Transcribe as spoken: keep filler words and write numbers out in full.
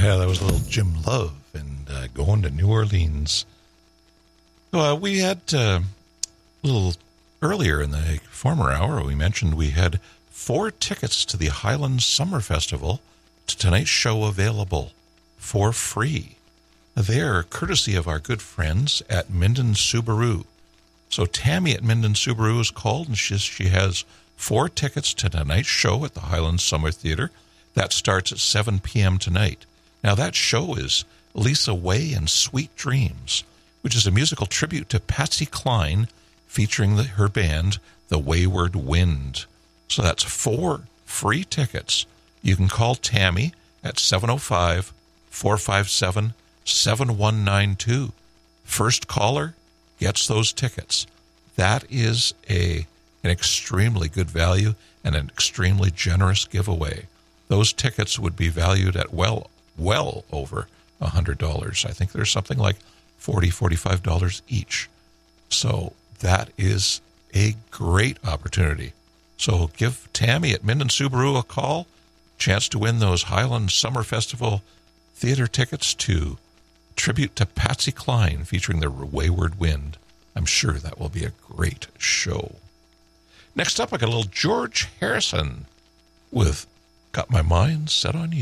Yeah, that was a little Jim Love and uh, Going to New Orleans. Uh, we had uh, a little earlier in the former hour, we mentioned we had four tickets to the Highlands Summer Festival to tonight's show available for free. They're courtesy of our good friends at Minden Subaru. So Tammy at Minden Subaru is called, and she, she has four tickets to tonight's show at the Highlands Summer Theater. That starts at seven p.m. tonight. Now, that show is Lisa Way and Sweet Dreams, which is a musical tribute to Patsy Cline featuring the, her band, The Wayward Wind. So that's four free tickets. You can call Tammy at seven oh five, four five seven, seven one nine two. First caller gets those tickets. That is a an extremely good value and an extremely generous giveaway. Those tickets would be valued at well, well over one hundred dollars. I think there's something like forty dollars, forty-five dollars each. So that is a great opportunity. So give Tammy at Minden Subaru a call. Chance to win those Highlands Summer Festival theater tickets to Tribute to Patsy Cline featuring the Wayward Wind. I'm sure that will be a great show. Next up, I got a little George Harrison with Got My Mind Set on You.